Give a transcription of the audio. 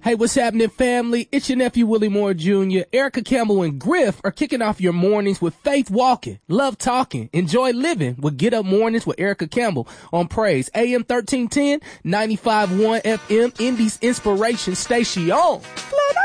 Hey, what's happening, family? It's your nephew, Willie Moore Jr. Erica Campbell and Griff are kicking off your mornings with Faith Walking, Love Talking, Enjoy Living with Get Up Mornings with Erica Campbell on Praise. AM 1310, 95.1 FM, Indies Inspiration Station. Flat